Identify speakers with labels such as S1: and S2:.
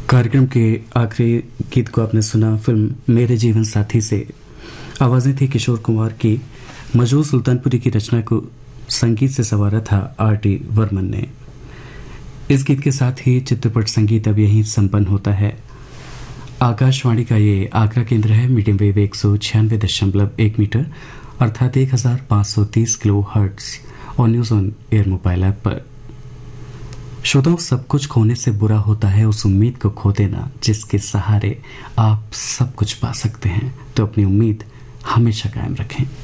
S1: कार्यक्रम के आखिरी गीत को आपने सुना फिल्म मेरे जीवन साथी से। आवाजें थी किशोर कुमार की। मजरूर सुल्तानपुरी की रचना को संगीत से संवारा था R.D. वर्मन ने। इस गीत के साथ ही चित्रपट संगीत अब यहीं संपन्न होता है। आकाशवाणी का ये आगरा केंद्र है। मीडियम वेव 196.1 मीटर अर्थात 1530 किलो हर्ट्ज और news on air mobile app पर। श्रोताओं, सब कुछ खोने से बुरा होता है उस उम्मीद को खो देना जिसके सहारे आप सब कुछ पा सकते हैं। तो अपनी उम्मीद हमेशा कायम रखें।